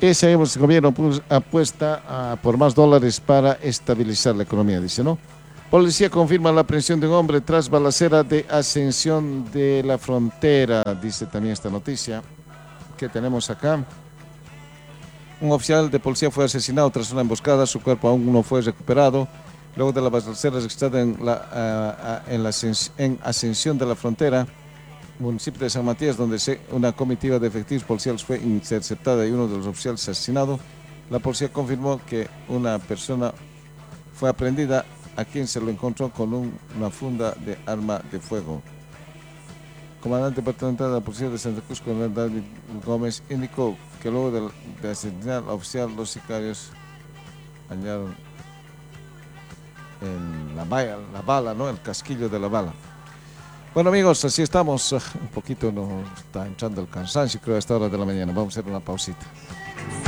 Ese gobierno apuesta por más dólares para estabilizar la economía, dice, ¿no? Policía confirma la aprehensión de un hombre tras balacera de Ascensión de la Frontera, dice también esta noticia que tenemos acá. Un oficial de policía fue asesinado tras una emboscada, su cuerpo aún no fue recuperado. Luego de la balacera registrada en Ascensión de la Frontera, municipio de San Matías, donde una comitiva de efectivos policiales fue interceptada y uno de los oficiales asesinado, la policía confirmó que una persona fue aprehendida a quien se lo encontró con una funda de arma de fuego. Comandante departamental de la Policía de Santa Cruz, Coronel David Gómez, indicó que luego de asesinar al oficial, los sicarios hallaron en la bala, ¿no? El casquillo de la bala. Bueno, amigos, así estamos. Un poquito nos está entrando el cansancio, creo, a esta hora de la mañana. Vamos a hacer una pausita.